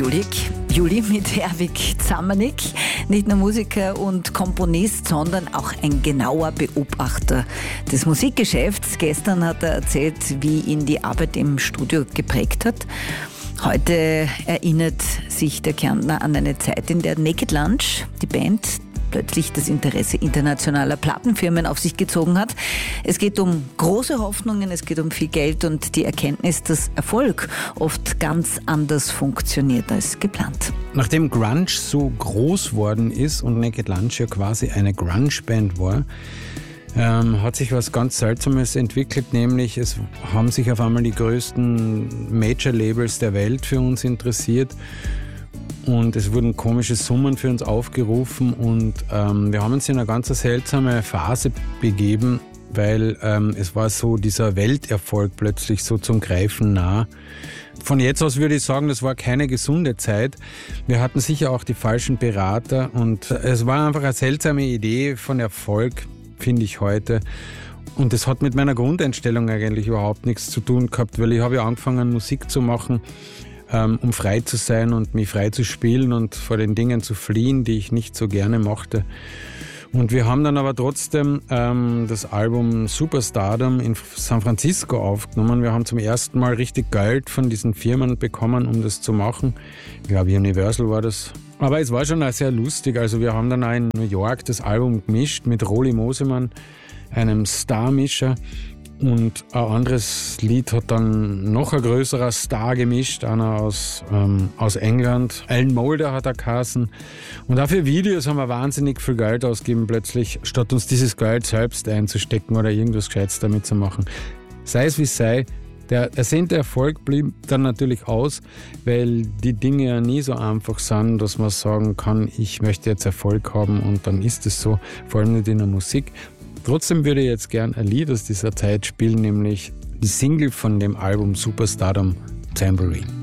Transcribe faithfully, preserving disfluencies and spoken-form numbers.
Juli. Juli mit Erwin Zamanek. Nicht nur Musiker und Komponist, sondern auch ein genauer Beobachter des Musikgeschäfts. Gestern hat er erzählt, wie ihn die Arbeit im Studio geprägt hat. Heute erinnert sich der Kärntner an eine Zeit, in der Naked Lunch, die Band, plötzlich das Interesse internationaler Plattenfirmen auf sich gezogen hat. Es geht um große Hoffnungen, es geht um viel Geld und die Erkenntnis, dass Erfolg oft ganz anders funktioniert als geplant. Nachdem Grunge so groß worden ist und Naked Lunch ja quasi eine Grunge-Band war, ähm, hat sich was ganz Seltsames entwickelt, nämlich es haben sich auf einmal die größten Major-Labels der Welt für uns interessiert. Und es wurden komische Summen für uns aufgerufen und ähm, wir haben uns in eine ganz seltsame Phase begeben, weil ähm, es war so dieser Welterfolg plötzlich so zum Greifen nah. Von jetzt aus würde ich sagen, das war keine gesunde Zeit. Wir hatten sicher auch die falschen Berater und es war einfach eine seltsame Idee von Erfolg, finde ich heute. Und das hat mit meiner Grundeinstellung eigentlich überhaupt nichts zu tun gehabt, weil ich habe ja angefangen, Musik zu machen, um frei zu sein und mich frei zu spielen und vor den Dingen zu fliehen, die ich nicht so gerne mochte. Und wir haben dann aber trotzdem ähm, das Album Superstardom in San Francisco aufgenommen. Wir haben zum ersten Mal richtig Geld von diesen Firmen bekommen, um das zu machen. Ich glaube, Universal war das. Aber es war schon auch sehr lustig. Also wir haben dann auch in New York das Album gemischt mit Roli Mosemann, einem Star-Mischer. Und ein anderes Lied hat dann noch ein größerer Star gemischt, einer aus, ähm, aus England. Alan Moulder hat er geheißen. Und auch für Videos haben wir wahnsinnig viel Geld ausgegeben plötzlich, statt uns dieses Geld selbst einzustecken oder irgendwas Gescheites damit zu machen. Sei es wie es sei, der ersehnte Erfolg blieb dann natürlich aus, weil die Dinge ja nie so einfach sind, dass man sagen kann, ich möchte jetzt Erfolg haben und dann ist es so, vor allem nicht in der Musik. Trotzdem würde ich jetzt gern ein Lied aus dieser Zeit spielen, nämlich die Single von dem Album Superstardom, Tambourine.